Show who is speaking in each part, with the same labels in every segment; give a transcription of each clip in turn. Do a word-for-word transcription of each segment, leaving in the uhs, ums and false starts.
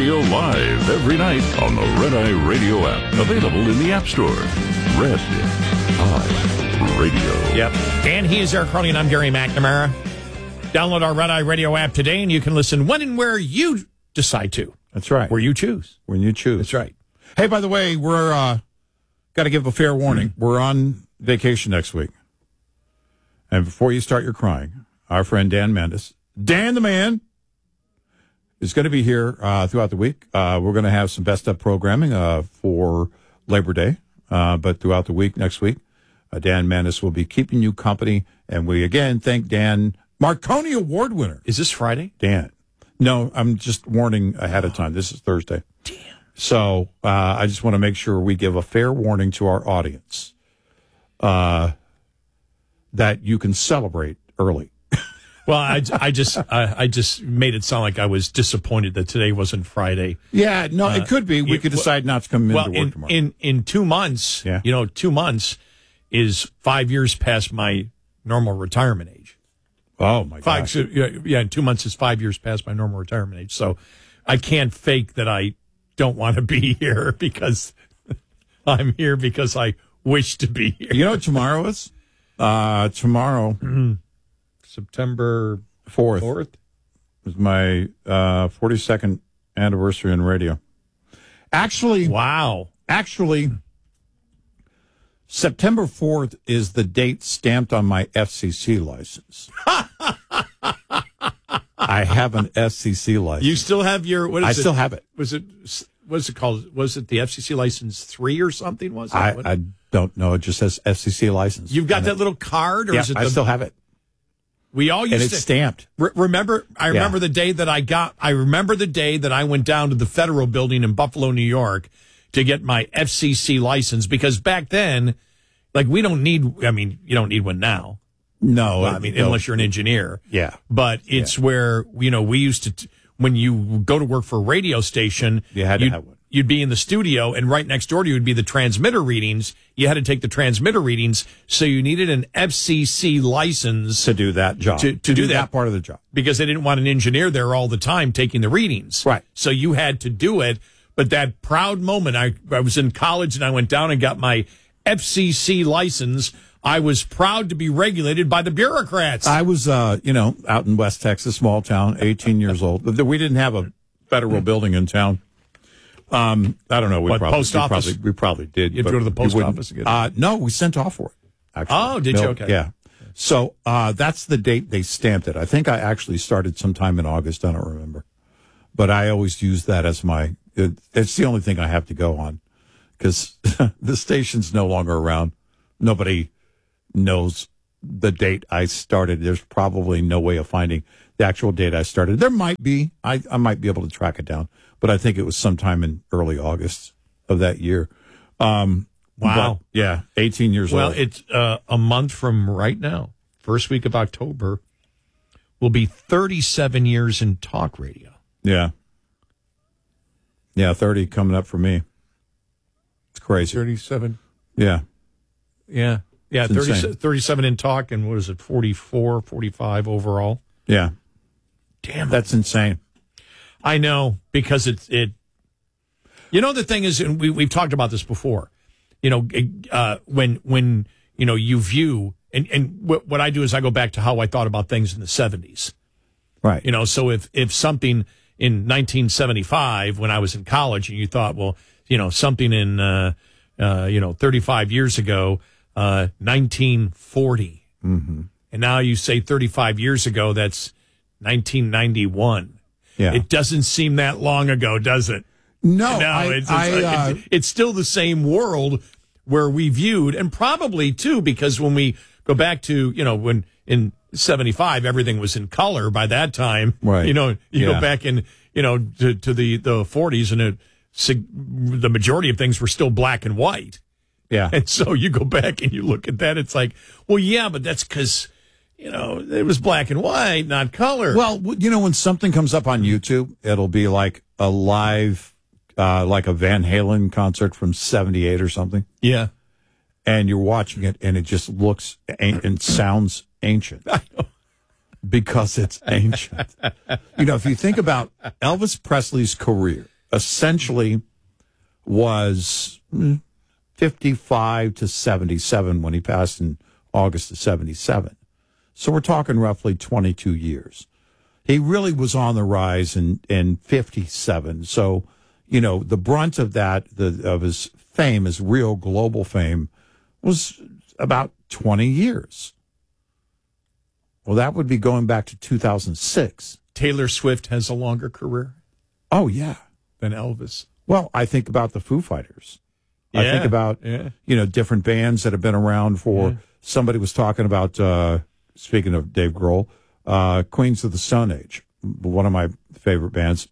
Speaker 1: Radio live every night on the Red Eye Radio app. Available in the App Store. Red Eye Radio.
Speaker 2: Yep. And he is Eric Carly, and I'm Gary McNamara. Download our Red Eye Radio app today, and you can listen when and where you decide to.
Speaker 3: That's right.
Speaker 2: Where you choose.
Speaker 3: When you choose.
Speaker 2: That's right.
Speaker 3: Hey, by the way, we're uh, got to give a fair warning. Mm-hmm. We're on vacation next week. And before you start your crying, our friend Dan Mendes, Dan the Man, is going to be here uh, throughout the week. Uh, we're going to have some best of programming uh, for Labor Day. Uh, but throughout the week, next week, uh, Dan Mendes will be keeping you company. And we, again, thank Dan, Marconi Award winner.
Speaker 2: Is this Friday?
Speaker 3: Dan. No, I'm just warning ahead of time. This is Thursday.
Speaker 2: Damn.
Speaker 3: So uh, I just want to make sure we give a fair warning to our audience uh, that you can celebrate early.
Speaker 2: Well, I, I just I, I just made it sound like I was disappointed that today wasn't Friday.
Speaker 3: Yeah, no, uh, it could be. We
Speaker 2: it,
Speaker 3: could decide not to come into
Speaker 2: well,
Speaker 3: work
Speaker 2: in,
Speaker 3: tomorrow.
Speaker 2: In in two months,
Speaker 3: yeah.
Speaker 2: you know, two months is five years past my normal retirement age.
Speaker 3: Oh my
Speaker 2: five,
Speaker 3: gosh!
Speaker 2: So, yeah, yeah, in two months is five years past my normal retirement age. So I can't fake that I don't want to be here because I'm here because I wish to be here.
Speaker 3: You know what tomorrow is? Uh, tomorrow.
Speaker 2: Mm-hmm. September
Speaker 3: fourth
Speaker 2: fourth
Speaker 3: is my uh, forty-second anniversary in radio. Actually,
Speaker 2: wow.
Speaker 3: Actually, September fourth is the date stamped on my F C C license. I have an F C C license.
Speaker 2: You still have your, what is
Speaker 3: I
Speaker 2: it?
Speaker 3: still have it.
Speaker 2: Was it, what's it called? Was it the F C C license three or something? Was it?
Speaker 3: I,
Speaker 2: What?
Speaker 3: I don't know. It just says F C C license.
Speaker 2: You've got that
Speaker 3: it.
Speaker 2: little card? Or
Speaker 3: Yeah,
Speaker 2: is it
Speaker 3: I
Speaker 2: the,
Speaker 3: still have it.
Speaker 2: We all used
Speaker 3: and
Speaker 2: to.
Speaker 3: it's stamped.
Speaker 2: Re- remember, I remember
Speaker 3: Yeah.
Speaker 2: the day that I got, I remember the day that I went down to the Federal Building in Buffalo, New York to get my F C C license because back then, like we don't need, I mean, you don't need one now.
Speaker 3: No.
Speaker 2: Well, I mean,
Speaker 3: no.
Speaker 2: unless you're an engineer.
Speaker 3: Yeah.
Speaker 2: But it's
Speaker 3: Yeah.
Speaker 2: where, you know, we used to, t- when you go to work for a radio station,
Speaker 3: You had to
Speaker 2: you'd,
Speaker 3: have one.
Speaker 2: You'd be in the studio, and right next door to you would be the transmitter readings. You had to take the transmitter readings, so you needed an F C C license
Speaker 3: to do that job.
Speaker 2: To, to, do, that.
Speaker 3: that part of the job.
Speaker 2: Because they didn't want an engineer there all the time taking the readings.
Speaker 3: Right.
Speaker 2: So you had to do it. But that proud moment, I, I was in college, and I went down and got my F C C license. I was proud to be regulated by the bureaucrats.
Speaker 3: I was, uh, you know, out in West Texas, small town, eighteen years old. We didn't have a federal building in town. Um, I don't know. We
Speaker 2: What,
Speaker 3: probably,
Speaker 2: post
Speaker 3: we
Speaker 2: office?
Speaker 3: Probably, we probably did.
Speaker 2: You had to
Speaker 3: but
Speaker 2: go to the post
Speaker 3: we wouldn't-
Speaker 2: office and get it?
Speaker 3: Uh, no, we sent off for it. Actually.
Speaker 2: Oh, did you?
Speaker 3: No,
Speaker 2: Okay.
Speaker 3: Yeah. So uh, that's the date they stamped it. I think I actually started sometime in August. I don't remember. But I always use that as my, it, it's the only thing I have to go on because the station's no longer around. Nobody knows the date I started. There's probably no way of finding the actual date I started. There might be. I, I might be able to track it down. But I think it was sometime in early August of that year. Um,
Speaker 2: Wow.
Speaker 3: but, yeah, eighteen years
Speaker 2: Well,
Speaker 3: old.
Speaker 2: it's uh, a month from right now, first week of October, will be thirty-seven years in talk radio.
Speaker 3: Yeah. Yeah, thirty coming up for me. It's crazy.
Speaker 2: thirty-seven.
Speaker 3: Yeah.
Speaker 2: Yeah. Yeah,
Speaker 3: It's
Speaker 2: thirty,
Speaker 3: insane.
Speaker 2: thirty-seven in talk, and what is it, forty-four, forty-five overall?
Speaker 3: Yeah.
Speaker 2: Damn it.
Speaker 3: That's insane.
Speaker 2: I know, because it's, it, you know, the thing is, and we, we've talked about this before, you know, uh, when, when, you know, you view, and, and what, what I do is I go back to how I thought about things in the seventies.
Speaker 3: Right.
Speaker 2: You know, so if, if something in nineteen seventy-five, when I was in college, and you thought, well, you know, something in, uh, uh, you know, thirty-five years ago, uh, nineteen forty.
Speaker 3: Mm-hmm.
Speaker 2: And now you say thirty-five years ago, that's nineteen ninety-one.
Speaker 3: Yeah.
Speaker 2: It doesn't seem that long ago, does it?
Speaker 3: No,
Speaker 2: No,
Speaker 3: I,
Speaker 2: it's, it's,
Speaker 3: I, uh,
Speaker 2: it's, it's still the same world where we viewed, and probably too, because when we go back to, you know, when in seventy-five, everything was in color by that time.
Speaker 3: Right.
Speaker 2: You know, you
Speaker 3: Yeah.
Speaker 2: go back in, you know, to, to the, the forties, and it, sig- the majority of things were still black and white.
Speaker 3: yeah.
Speaker 2: And so you go back and you look at that, it's like, well, yeah, but that's because, you know, it was black and white, not color.
Speaker 3: Well, you know, when something comes up on YouTube, it'll be like a live, uh, like a Van Halen concert from seventy-eight or something.
Speaker 2: yeah.
Speaker 3: And you're watching it and it just looks an- and sounds ancient.
Speaker 2: I know.
Speaker 3: Because it's ancient. You know, if you think about Elvis Presley's career, essentially was fifty-five to seventy-seven when he passed in August of seventy-seven. So we're talking roughly twenty-two years. He really was on the rise in, in fifty-seven. So, you know, the brunt of that, the, of his fame, his real global fame, was about twenty years. Well, that would be going back to two thousand six.
Speaker 2: Taylor Swift has a longer career
Speaker 3: Oh, yeah.
Speaker 2: than Elvis.
Speaker 3: Well, I think about the Foo Fighters. I
Speaker 2: Yeah,
Speaker 3: think about,
Speaker 2: yeah.
Speaker 3: you know, different bands that have been around for,
Speaker 2: Yeah.
Speaker 3: somebody was talking about, uh, speaking of Dave Grohl, uh, Queens of the Stone Age, one of my favorite bands.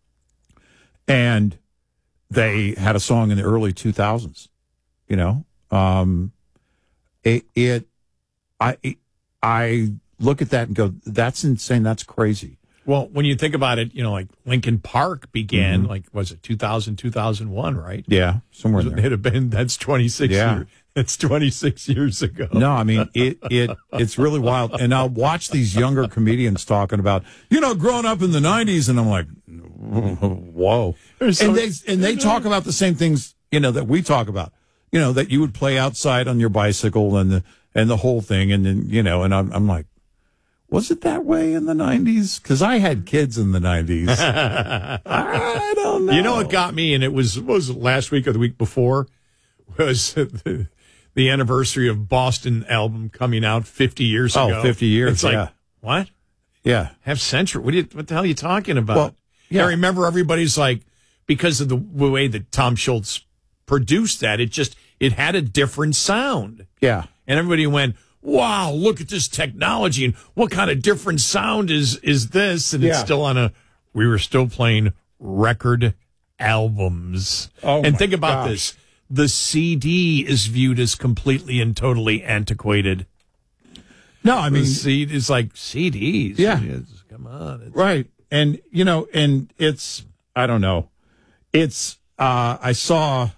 Speaker 3: And they had a song in the early two thousands, you know. Um, it, it, I, it, I look at that and go, that's insane. That's crazy.
Speaker 2: Well, when you think about it, you know, like Linkin Park began,
Speaker 3: Mm-hmm.
Speaker 2: like, was it two thousand, two thousand one, right?
Speaker 3: Yeah, somewhere in there.
Speaker 2: It'd have been, that's twenty-six
Speaker 3: Yeah.
Speaker 2: years. That's twenty-six years ago.
Speaker 3: No, I mean, it, it, it's really wild. And I'll watch these younger comedians talking about, you know, growing up in the nineties. And I'm like, whoa.
Speaker 2: So-
Speaker 3: and they, and they talk about the same things, you know, that we talk about, you know, that you would play outside on your bicycle and the, and the whole thing. And then, you know, and I'm, I'm like, was it that way in the nineties? Because I had kids in the nineties. I don't know.
Speaker 2: You know what got me, and it was, what was it, last week or the week before, was the, the anniversary of Boston album coming out fifty years
Speaker 3: Oh,
Speaker 2: ago.
Speaker 3: fifty years,
Speaker 2: It's like,
Speaker 3: yeah.
Speaker 2: what?
Speaker 3: Yeah.
Speaker 2: Half century? What, do you, what the hell are you talking about?
Speaker 3: Well, yeah.
Speaker 2: I remember everybody's like, because of the way that Tom Schultz produced that, it just, it had a different sound.
Speaker 3: Yeah.
Speaker 2: And everybody went, wow, look at this technology and what kind of different sound is is this? And it's
Speaker 3: Yeah.
Speaker 2: still on a, we were still playing record albums.
Speaker 3: Oh,
Speaker 2: and
Speaker 3: my
Speaker 2: think about
Speaker 3: gosh.
Speaker 2: this. The C D is viewed as completely and totally antiquated.
Speaker 3: No, I mean,
Speaker 2: The C D is like C Ds.
Speaker 3: Yeah.
Speaker 2: It's- come on. It's,
Speaker 3: right. And, you know, and it's, I don't know. It's, uh, I saw,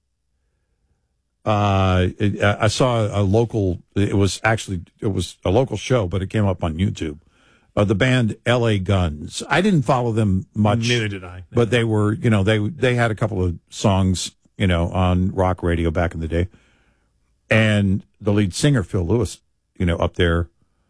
Speaker 3: uh, it, I saw a local, it was actually, it was a local show, but it came up on YouTube. Uh, the band L A Guns. I didn't follow them much.
Speaker 2: Neither did I.
Speaker 3: But they were, you know, they, they had a couple of songs, you know, on rock radio back in the day. And the lead singer, Phil Lewis, you know, up there,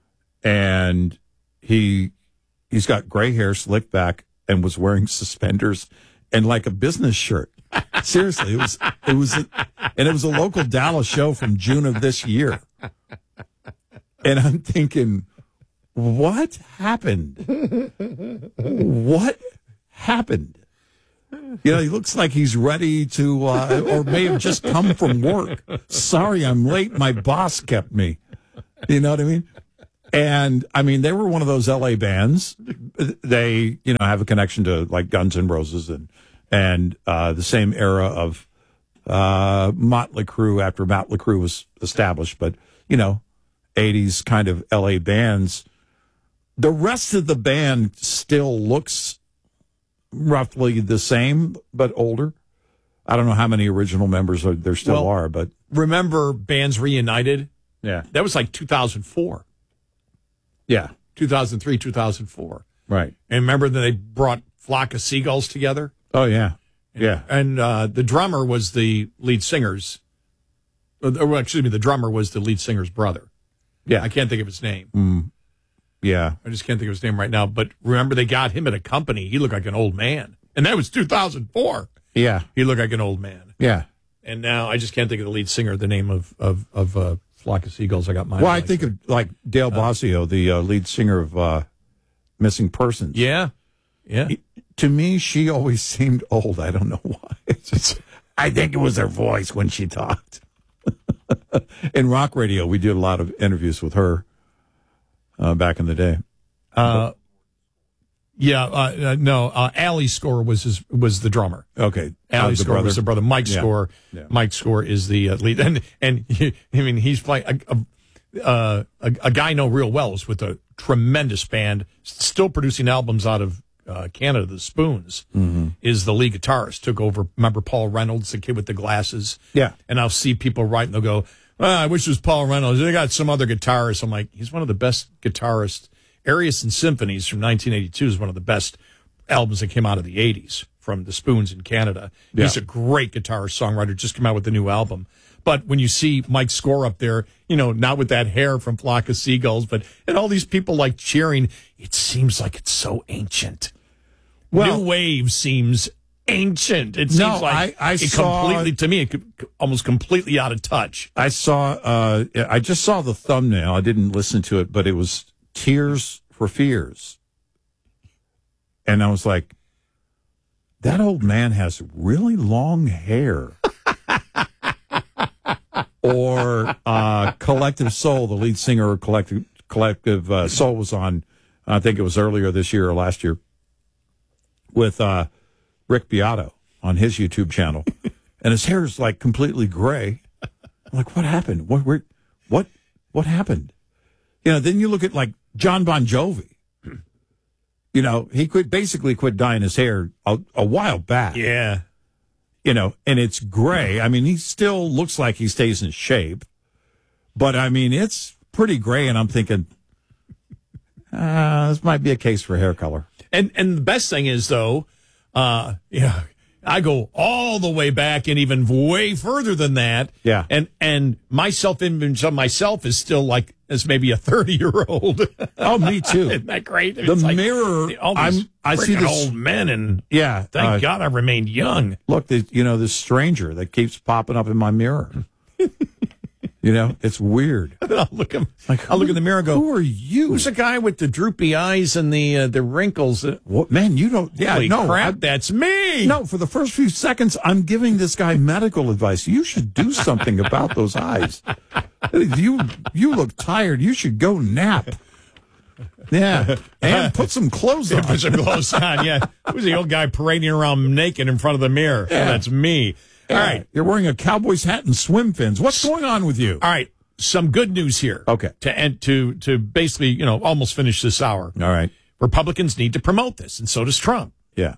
Speaker 3: and he, he's got gray hair, slicked back, and was wearing suspenders and like a business shirt. Seriously, it was, it was, a, and it was a local Dallas show from June of this year. And I'm thinking, what happened? What happened? You know, he looks like he's ready to, uh, or may have just come from work. Sorry, I'm late. My boss kept me. You know what I mean? And I mean, they were one of those L A bands. They, you know, have a connection to like Guns N' Roses and and uh, the same era of uh, Motley Crue after Motley Crue was established. But you know, eighties kind of L A bands. The rest of the band still looks roughly the same, but older. I don't know how many original members are, there still
Speaker 2: Well,
Speaker 3: are, but
Speaker 2: remember Bands Reunited?
Speaker 3: yeah,
Speaker 2: That was like two thousand four,
Speaker 3: yeah,
Speaker 2: two thousand three, two thousand four.
Speaker 3: right.
Speaker 2: And remember that they brought Flock of Seagulls together?
Speaker 3: Oh yeah, yeah.
Speaker 2: And uh, the drummer was the lead singer's, or, or, excuse me, the drummer was the lead singer's brother.
Speaker 3: Yeah.
Speaker 2: I can't think of his name.
Speaker 3: Mm, yeah.
Speaker 2: I just can't think of his name right now. But remember, they got him at a company. He looked like an old man. And that was two thousand four.
Speaker 3: Yeah.
Speaker 2: He looked like an old man.
Speaker 3: Yeah.
Speaker 2: And now I just can't think of the lead singer, the name of, of, of uh, Flock of Seagulls. I got mine.
Speaker 3: Well, I
Speaker 2: like
Speaker 3: think of like Dale Bossio, the uh, lead singer of uh, Missing Persons.
Speaker 2: Yeah. Yeah.
Speaker 3: To me, she always seemed old. I don't know why. It's just, I think it was her voice when she talked. In rock radio, we did a lot of interviews with her uh, back in the day.
Speaker 2: Uh, yeah. Uh, uh, no, uh, Ali Score was his, was the drummer.
Speaker 3: Okay.
Speaker 2: Ali
Speaker 3: Uh,
Speaker 2: Score was the brother. Mike
Speaker 3: Yeah.
Speaker 2: Score.
Speaker 3: Yeah.
Speaker 2: Mike Score is the uh, lead, and and he, I mean he's playing a a, uh, a a guy I know real well is with a tremendous band, still producing albums out of uh, Canada. The Spoons
Speaker 3: Mm-hmm.
Speaker 2: is the lead guitarist. Took over. Remember Paul Reynolds, the kid with the glasses.
Speaker 3: Yeah.
Speaker 2: And I'll see people write and they'll go, well, I wish it was Paul Reynolds. They got some other guitarist. I'm like, he's one of the best guitarists. Arias and Symphonies from nineteen eighty-two is one of the best albums that came out of the eighties from the Spoons in Canada.
Speaker 3: Yeah.
Speaker 2: He's a great guitarist, songwriter, just came out with a new album. But when you see Mike Score up there, you know, not with that hair from Flock of Seagulls, but and all these people like cheering, it seems like it's so ancient.
Speaker 3: Well,
Speaker 2: New Wave seems ancient. It seems
Speaker 3: No,
Speaker 2: like
Speaker 3: I- I
Speaker 2: it
Speaker 3: saw-
Speaker 2: completely, to me, it could, almost completely out of touch.
Speaker 3: I saw, uh, I just saw the thumbnail. I didn't listen to it, but it was Tears for Fears. And I was like, that old man has really long hair. Or uh, Collective Soul, the lead singer of Collective, Collective uh, Soul was on, I think it was earlier this year or last year, with uh, Rick Beato on his YouTube channel. And his hair is like completely gray. I'm like, what happened? What, where, what, what happened? You know, then you look at like John Bon Jovi. You know, he quit, basically quit dyeing his hair a, a while back.
Speaker 2: Yeah.
Speaker 3: You know, and it's gray. I mean, he still looks like he stays in shape, but I mean, it's pretty gray. And I'm thinking, uh, this might be a case for hair color.
Speaker 2: And and the best thing is, though, uh, yeah, I go all the way back and even way further than that.
Speaker 3: Yeah.
Speaker 2: And and my self-image of myself is still like as maybe a thirty-year-old.
Speaker 3: Oh, me too.
Speaker 2: Isn't that great?
Speaker 3: The
Speaker 2: It's like
Speaker 3: mirror,
Speaker 2: all these
Speaker 3: I'm, I see
Speaker 2: frickin'
Speaker 3: this
Speaker 2: old men, and
Speaker 3: Yeah.
Speaker 2: thank
Speaker 3: uh,
Speaker 2: God I remained young.
Speaker 3: Look, the, you know, this stranger that keeps popping up in my mirror. You know, it's weird.
Speaker 2: And then I'll look, him,
Speaker 3: Like,
Speaker 2: I'll look in the mirror and go,
Speaker 3: who are you?
Speaker 2: who's the guy with the droopy eyes and the uh, the wrinkles?
Speaker 3: What, man, you don't. Yeah,
Speaker 2: Holy
Speaker 3: no.
Speaker 2: crap,
Speaker 3: I-
Speaker 2: that's me.
Speaker 3: No, for the first few seconds, I'm giving this guy medical advice. You should do something about those eyes. You you look tired. You should go nap. Yeah, and put some clothes on.
Speaker 2: Put some clothes on, yeah. Who's the old guy parading around naked in front of the mirror?
Speaker 3: Yeah.
Speaker 2: That's me. All
Speaker 3: Yeah,
Speaker 2: right.
Speaker 3: you're wearing a Cowboys hat and swim fins. What's going on with you?
Speaker 2: All right. Some good news here.
Speaker 3: Okay.
Speaker 2: To end to to basically, you know, almost finish this hour.
Speaker 3: All right.
Speaker 2: Republicans need to promote this, and so does Trump.
Speaker 3: Yeah.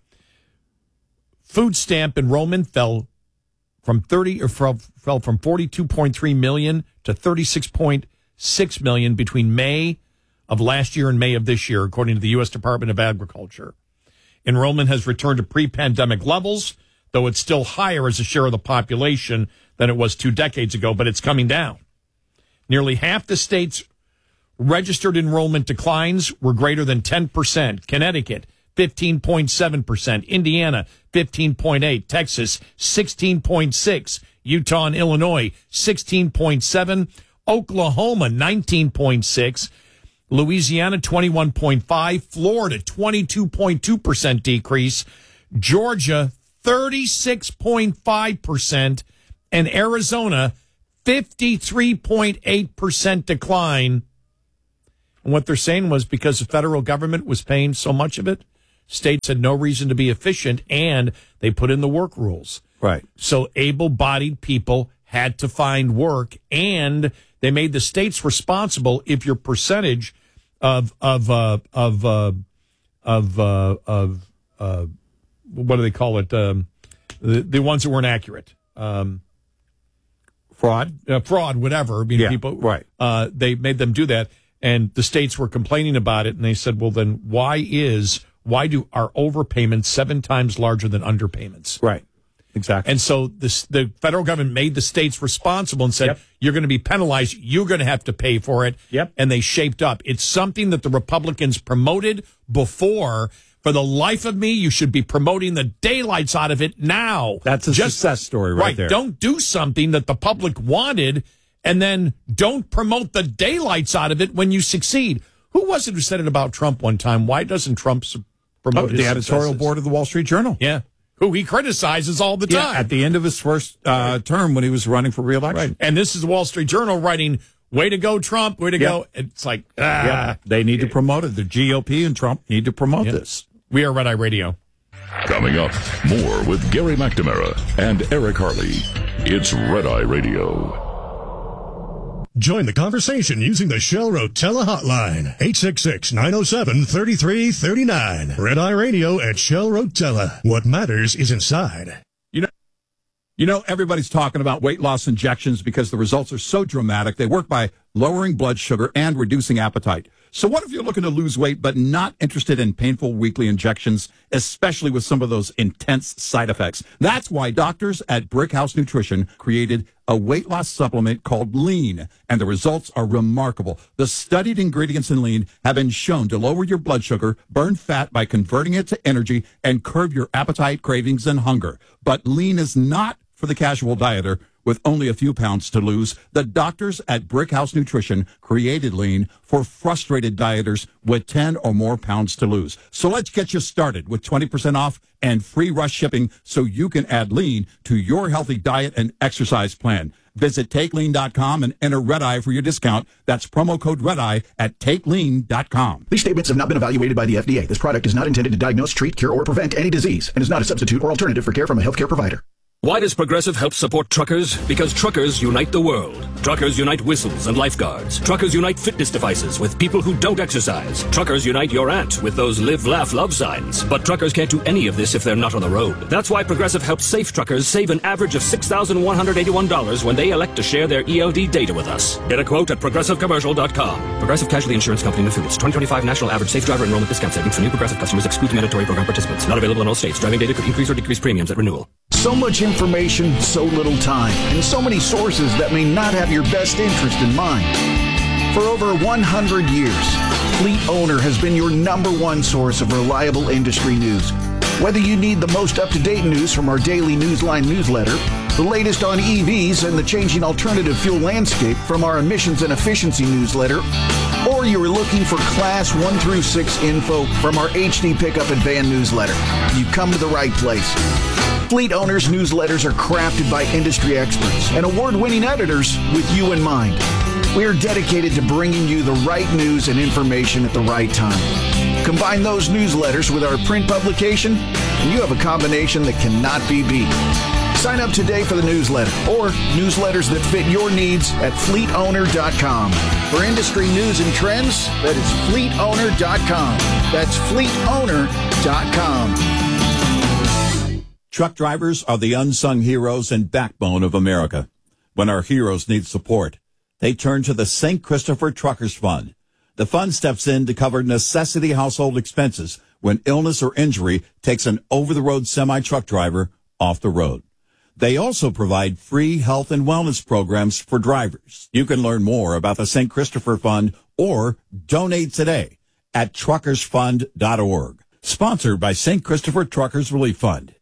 Speaker 2: Food stamp enrollment fell from thirty or fell, fell from forty-two point three million to thirty-six point six million between May of last year and May of this year, according to the U S Department of Agriculture. Enrollment has returned to pre-pandemic levels, though it's still higher as a share of the population than it was two decades ago, but it's coming down. Nearly half the states' registered enrollment declines were greater than ten percent. Connecticut, fifteen point seven percent. Indiana, fifteen point eight. Texas, sixteen point six. Utah and Illinois, sixteen point seven. Oklahoma, nineteen point six. Louisiana, twenty-one point five. Florida, twenty-two point two percent decrease. Georgia, thirty-six point five percent. And Arizona, fifty-three point eight percent decline. And what they're saying was because the federal government was paying so much of it, states had no reason to be efficient, and they put in the work rules.
Speaker 3: Right.
Speaker 2: So able-bodied people had to find work, and they made the states responsible if your percentage of of uh, of uh, of uh, of uh, what do they call it? Um, the the ones that weren't accurate. Um,
Speaker 3: Fraud.
Speaker 2: uh, fraud, whatever. I mean,
Speaker 3: Yeah,
Speaker 2: people,
Speaker 3: right.
Speaker 2: Uh, they made them do that, and the states were complaining about it, and they said, "Well, then why is why do our overpayments seven times larger than underpayments?"
Speaker 3: Right. Exactly.
Speaker 2: And so this, the federal government made the states responsible and said,
Speaker 3: Yep.
Speaker 2: "You're going to be penalized. You're going to have to pay for it."
Speaker 3: Yep.
Speaker 2: And they shaped up. It's something that the Republicans promoted before. For the life of me, you should be promoting the daylights out of it now.
Speaker 3: That's a success story right there.
Speaker 2: Don't do something that the public wanted and then don't promote the daylights out of it when you succeed. Who was it who said it about Trump one time? Why doesn't Trump su- promote
Speaker 3: Oh,
Speaker 2: his
Speaker 3: the editorial
Speaker 2: successes?
Speaker 3: board of the Wall Street Journal.
Speaker 2: Yeah. Who he criticizes all the
Speaker 3: Yeah,
Speaker 2: time.
Speaker 3: at the end of his first uh, term when he was running for reelection.
Speaker 2: Right. And this is the Wall Street Journal writing, way to go, Trump, way to
Speaker 3: Yep.
Speaker 2: go. It's like, ah.
Speaker 3: Yeah, they need to promote it. The G O P and Trump need to promote this.
Speaker 2: We are Red Eye Radio.
Speaker 1: Coming up, more with Gary McNamara and Eric Harley. It's Red Eye Radio.
Speaker 4: Join the conversation using the Shell Rotella hotline, eight six six, nine oh seven, three three three nine. Red Eye Radio at Shell Rotella. What matters is inside.
Speaker 3: You know, you know, everybody's talking about weight loss injections because the results are so dramatic. They work by lowering blood sugar and reducing appetite. So what if you're looking to lose weight but not interested in painful weekly injections, especially with some of those intense side effects? That's why doctors at Brickhouse Nutrition created a weight loss supplement called Lean, and the results are remarkable. The studied ingredients in Lean have been shown to lower your blood sugar, burn fat by converting it to energy, and curb your appetite, cravings, and hunger. But Lean is not for the casual dieter with only a few pounds to lose. The doctors at Brickhouse Nutrition created Lean for frustrated dieters with ten or more pounds to lose. So let's get you started with twenty percent off and free rush shipping so you can add Lean to your healthy diet and exercise plan. Visit take lean dot com and enter Red Eye for your discount. That's promo code Red Eye at take lean dot com.
Speaker 5: These statements have not been evaluated by the F D A. This product is not intended to diagnose, treat, cure, or prevent any disease and is not a substitute or alternative for care from a healthcare provider.
Speaker 6: Why does Progressive help support truckers? Because truckers unite the world. Truckers unite whistles and lifeguards. Truckers unite fitness devices with people who don't exercise. Truckers unite your aunt with those live, laugh, love signs. But truckers can't do any of this if they're not on the road. That's why Progressive helps safe truckers save an average of six thousand one hundred eighty-one dollars when they elect to share their E L D data with us. Get a quote at progressive commercial dot com. Progressive Casualty Insurance Company and affiliates. twenty twenty-five National Average Safe Driver Enrollment Discount Savings for new Progressive customers excludes mandatory program participants. Not available in all states. Driving data could increase or decrease premiums at renewal.
Speaker 5: So much information, so little time, and so many sources that may not have your best interest in mind. For over one hundred years, Fleet Owner has been your number one source of reliable industry news. Whether you need the most up-to-date news from our daily Newsline newsletter, the latest on E Vs and the changing alternative fuel landscape from our emissions and efficiency newsletter, or you're looking for Class one through six info from our H D Pickup and Van newsletter, you've come to the right place. Fleet Owners newsletters are crafted by industry experts and award-winning editors with you in mind. We are dedicated to bringing you the right news and information at the right time. Combine those newsletters with our print publication, and you have a combination that cannot be beat. Sign up today for the newsletter or newsletters that fit your needs at fleet owner dot com. For industry news and trends, that is fleet owner dot com. That's fleet owner dot com.
Speaker 3: Truck drivers are the unsung heroes and backbone of America. When our heroes need support, they turn to the Saint Christopher Truckers Fund. The fund steps in to cover necessity household expenses when illness or injury takes an over-the-road semi-truck driver off the road. They also provide free health and wellness programs for drivers. You can learn more about the Saint Christopher Fund or donate today at truckers fund dot org. Sponsored by Saint Christopher Truckers Relief Fund.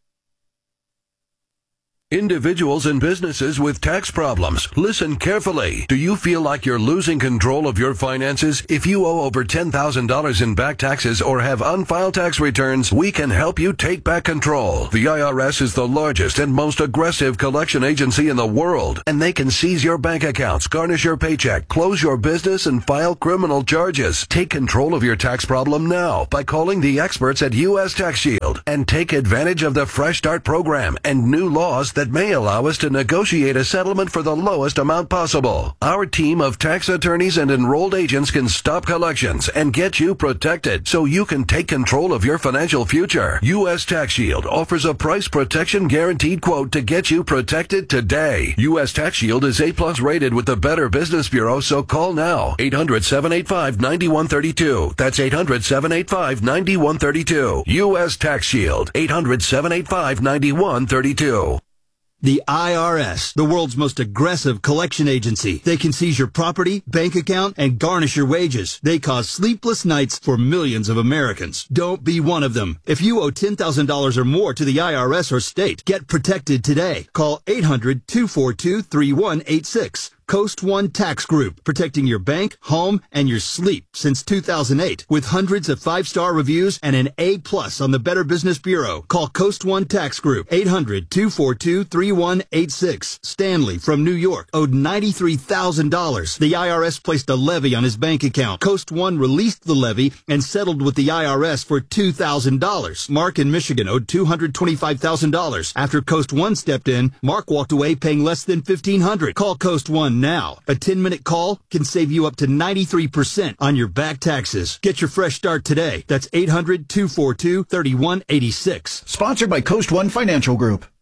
Speaker 7: Individuals and businesses with tax problems, listen carefully. Do you feel like you're losing control of your finances? If you owe over ten thousand dollars in back taxes or have unfiled tax returns, we can help you take back control. The I R S is the largest and most aggressive collection agency in the world, and they can seize your bank accounts, garnish your paycheck, close your business, and file criminal charges. Take control of your tax problem now by calling the experts at U S Tax Shield and take advantage of the Fresh Start program and new laws that may allow us to negotiate a settlement for the lowest amount possible. Our team of tax attorneys and enrolled agents can stop collections and get you protected so you can take control of your financial future. U S Tax Shield offers a price protection guaranteed quote to get you protected today. U S Tax Shield is A plus rated with the Better Business Bureau, so call now. eight hundred, seven eight five, nine one three two. That's eight hundred, seven eight five, nine one three two. U S Tax Shield. eight hundred, seven eight five, nine one three two.
Speaker 8: The I R S, the world's most aggressive collection agency. They can seize your property, bank account, and garnish your wages. They cause sleepless nights for millions of Americans. Don't be one of them. If you owe ten thousand dollars or more to the I R S or state, get protected today. Call eight hundred, two four two, three one eight six. Coast One Tax Group, protecting your bank, home, and your sleep since two thousand eight. With hundreds of five-star reviews and an A plus on the Better Business Bureau. Call Coast One Tax Group, eight hundred, two four two, three one eight six. Stanley from New York owed ninety-three thousand dollars. The I R S placed a levy on his bank account. Coast One released the levy and settled with the I R S for two thousand dollars. Mark in Michigan owed two hundred twenty-five thousand dollars. After Coast One stepped in, Mark walked away paying less than fifteen hundred dollars. Call Coast One now. A ten-minute call can save you up to ninety-three percent on your back taxes. Get your fresh start today. That's eight hundred, two four two, three one eight six.
Speaker 5: Sponsored by Coast One Financial Group.